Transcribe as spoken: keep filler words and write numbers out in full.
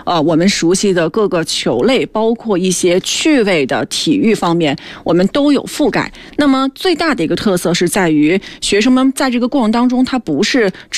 呃我们熟悉的各个球类，包括一些趣味的体育方面，我们都有覆盖。那么最大的一个特色是在于学生们在这个过程当中，他不是